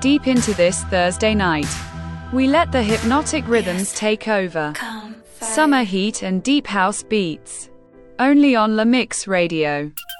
deep into this Thursday night. We let the hypnotic rhythms take over. Summer heat and deep house beats. Only on La Mix Radio.